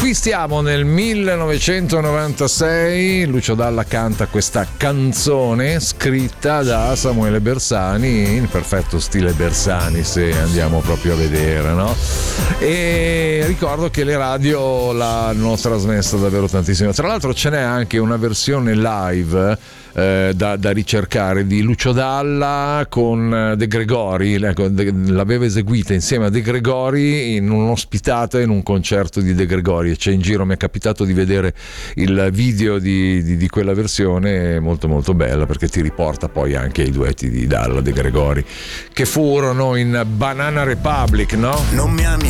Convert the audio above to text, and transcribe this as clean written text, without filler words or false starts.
Qui stiamo nel 1996, Lucio Dalla canta questa canzone scritta da Samuele Bersani in perfetto stile Bersani, se andiamo proprio a vedere, no? E ricordo che le radio l'hanno trasmessa davvero tantissimo. Tra l'altro ce n'è anche una versione live da ricercare di Lucio Dalla con De Gregori, l'aveva eseguita insieme a De Gregori in un'ospitata in un concerto di De Gregori, e c'è in giro, mi è capitato di vedere il video di quella versione, molto molto bella, perché ti riporta poi anche i duetti di Dalla, De Gregori, che furono in Banana Republic, no? Non mi ami